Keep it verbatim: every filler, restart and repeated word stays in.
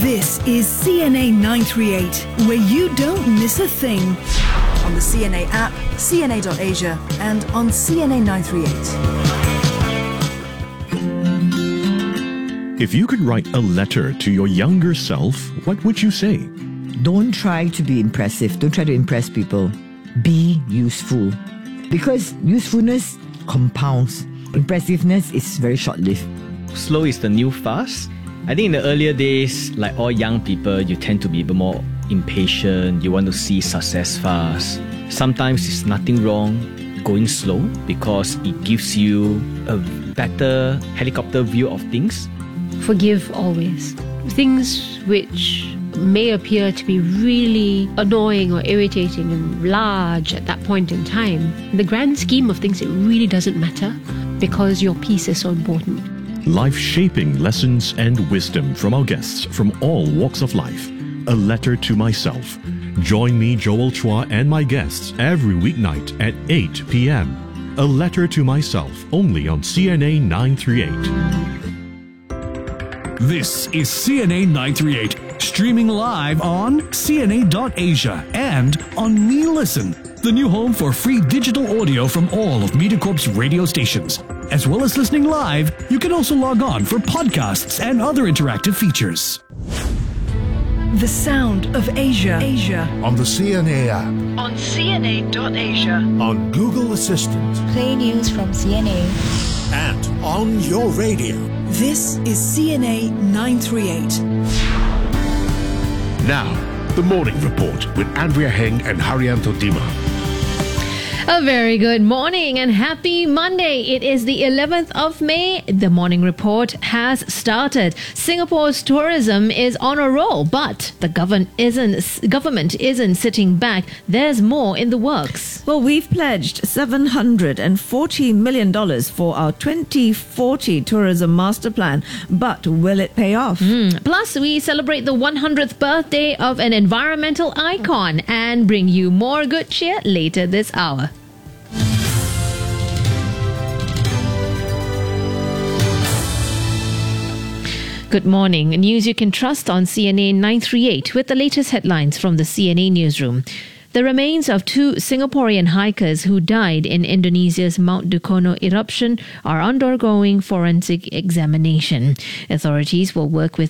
This is C N A nine three eight, where you don't miss a thing. On the C N A app, C N A dot asia, and on C N A nine three eight. If you could write a letter to your younger self, what would you say? Don't try to be impressive. Don't try to impress people. Be useful. Because usefulness compounds. Impressiveness is very short-lived. Slow is the new fast. I think in the earlier days, like all young people, you tend to be a bit more impatient. You want to see success fast. Sometimes it's nothing wrong going slow because it gives you a better helicopter view of things. Forgive always. Things which may appear to be really annoying or irritating and large at that point in time, in the grand scheme of things, it really doesn't matter because your peace is so important. Life-shaping lessons and wisdom from our guests from all walks of life. A letter to myself. Join me, Joel Chua, and my guests every weeknight at eight p.m. A letter to myself, only on C N A nine three eight. This is C N A nine three eight, streaming live on C N A dot asia and on Me Listen, the new home for free digital audio from all of MediaCorp's radio stations. As well as listening live, you can also log on for podcasts and other interactive features. The sound of Asia. Asia. On the C N A app. On C N A dot asia. On Google Assistant. Play news from C N A. And on your radio. This is C N A nine three eight. Now, the Morning Report with Andrea Heng and Haryanto Dima. A very good morning and happy Monday. It is the eleventh of May. The Morning Report has started. Singapore's tourism is on a roll, but the government isn't, government isn't sitting back. There's more in the works. Well, we've pledged seven hundred forty million dollars for our twenty forty tourism master plan, but will it pay off? Mm. Plus, we celebrate the one hundredth birthday of an environmental icon and bring you more good cheer later this hour. Good morning. News you can trust on C N A nine three eight with the latest headlines from the C N A newsroom. The remains of two Singaporean hikers who died in Indonesia's Mount Dukono eruption are undergoing forensic examination. Authorities will work with